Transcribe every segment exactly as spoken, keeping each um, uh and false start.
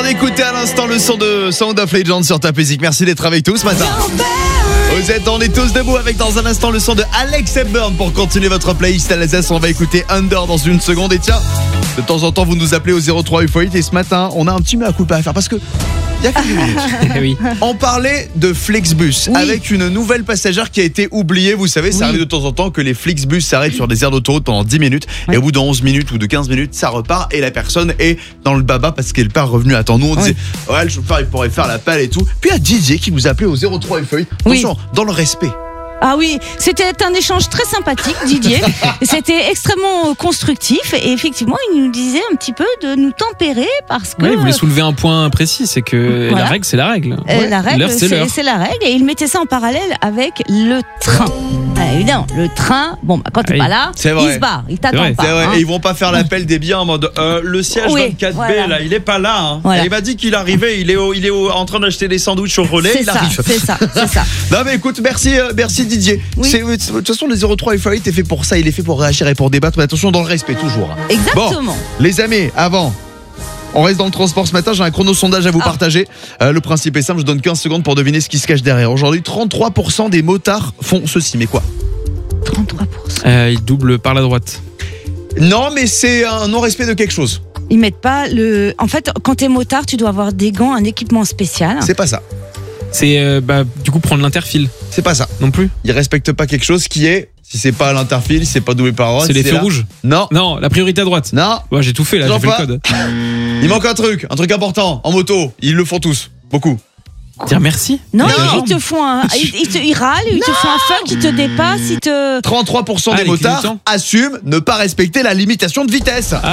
d'écouter à l'instant le son de Sound of Legends sur Top Music. Merci d'être avec nous ce matin. Vous êtes, on est tous debout avec dans un instant le son de Alex Hepburn pour continuer votre playlist à l'A S S. On va écouter Under dans une seconde. Et tiens, de temps en temps vous nous appelez au zéro trois huit huit. Et ce matin on a un petit mea culpa à faire parce que il y a quelques minutes oui. on parlait de Flixbus, oui, avec une nouvelle passagère qui a été oubliée. Vous savez, ça oui. arrive de temps en temps que les Flixbus s'arrêtent sur des aires d'autoroute pendant dix minutes, oui. et au bout de onze minutes ou de quinze minutes ça repart et la personne est dans le baba parce qu'elle n'est pas revenue à temps. Nous on disait oui. ouais, le chauffeur il pourrait faire l'appel et tout. Puis il y a Didier qui vous appelait au zéro trois huit huit. Attention, oui. dans le respect. Ah oui, c'était un échange très sympathique, Didier. C'était extrêmement constructif et effectivement, il nous disait un petit peu de nous tempérer parce que... Oui, il voulait soulever un point précis, c'est que voilà. la règle, c'est la règle. Euh, ouais. La règle, l'heure, c'est, c'est, l'heure. c'est la règle et il mettait ça en parallèle avec le train. Ah, évidemment, le train, bon, bah, quand t'es ah, pas là, c'est il se barre, il t'attend c'est pas. C'est vrai. Hein. Et ils vont pas faire l'appel des biens en mode euh, le siège oui, vingt-quatre B, voilà. là, il est pas là. Hein. Voilà. Il m'a dit qu'il arrivait, il est, au, il est au, en train d'acheter des sandwichs au relais, c'est il ça, arrive. C'est ça, c'est ça. Non mais écoute, merci, euh, merci Didier. Oui. C'est, de toute façon, le zéro trois huit huit est fait pour ça, il est fait pour réagir et pour débattre, mais attention dans le respect toujours. Exactement. Bon, les amis, avant... On reste dans le transport ce matin, j'ai un chrono-sondage à vous ah. partager. Euh, le principe est simple, je donne quinze secondes pour deviner ce qui se cache derrière. Aujourd'hui, trente-trois pour cent des motards font ceci, mais quoi ? trente-trois pour cent euh, Ils doublent par la droite. Non, mais c'est un non-respect de quelque chose. Ils mettent pas le... En fait, quand t'es motard, tu dois avoir des gants, un équipement spécial. C'est pas ça. C'est euh, bah, du coup prendre l'interfile. C'est pas ça. Non plus. Ils respectent pas quelque chose qui est... Si c'est pas à l'interfile, si c'est pas doublé par la droite. C'est les feux là. rouges. Non. Non, la priorité à droite. Non. Ouais, j'ai tout fait là, j'ai fait pas. le code. Il manque un truc, un truc important. En moto, ils le font tous. Beaucoup. Dire merci. Non, non. ils te font un. Ils, ils, te, ils râlent, ils te font un fuck, ils te dépassent, ils te. trente-trois pour cent ah, des motards assument ne pas respecter la limitation de vitesse. Ah.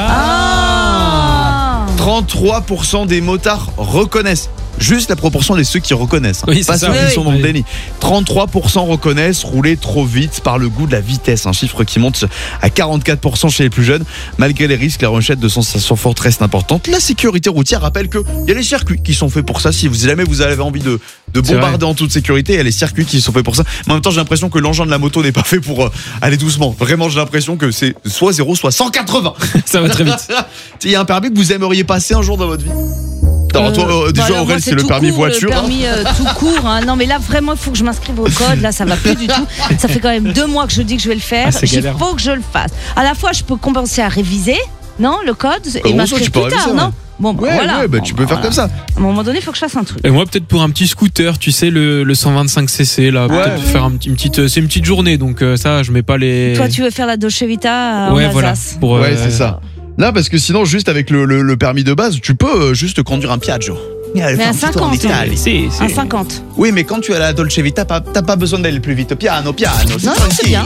ah. trente-trois pour cent des motards reconnaissent. Juste la proportion de ceux qui reconnaissent. Oui, pas c'est ceux ça, qui oui, sont oui. dans le déni. trente-trois pour cent reconnaissent rouler trop vite par le goût de la vitesse. Un chiffre qui monte à quarante-quatre pour cent chez les plus jeunes. Malgré les risques, la recherche de sensations fortes reste importante. La sécurité routière rappelle qu'il y a les circuits qui sont faits pour ça. Si vous, jamais vous avez envie de, de bombarder en toute sécurité, il y a les circuits qui sont faits pour ça. Mais en même temps, j'ai l'impression que l'engin de la moto n'est pas fait pour euh, aller doucement. Vraiment, j'ai l'impression que c'est soit zéro, soit cent quatre-vingts. Ça va très vite. Il y a un permis que vous aimeriez passer un jour dans votre vie ? Non, toi, euh, déjà, bah Aurel, c'est, c'est le permis court, voiture. Le permis euh, tout court. Hein. Non, mais là, vraiment, il faut que je m'inscrive au code. Là, ça va plus du tout. Ça fait quand même deux mois que je dis que je vais le faire. Ah, il faut que je le fasse. À la fois, je peux commencer à réviser, non, le code, et euh, m'inscrire plus tard, réviser, non ouais. Bon, bah, ouais, voilà. Ouais, bah, bon, tu peux bah, faire voilà. comme ça. À un moment donné, il faut que je fasse un truc. Et moi, peut-être pour un petit scooter, tu sais, le, le cent vingt-cinq cc, là, ouais. peut-être faire un, une petite, c'est une petite journée, donc euh, ça, je mets pas les. Toi, tu veux faire la Dolce Vita en ouais, Alsace. voilà. Pour, euh, ouais, c'est ça. Là, parce que sinon, juste avec le, le, le permis de base, tu peux euh, juste conduire un Piaggio. Mais un cinquante. C'est, c'est... Un cinquante. Oui, mais quand tu as la Dolce Vita, t'as pas besoin d'aller le plus vite. Piano, piano. Non, non, c'est bien.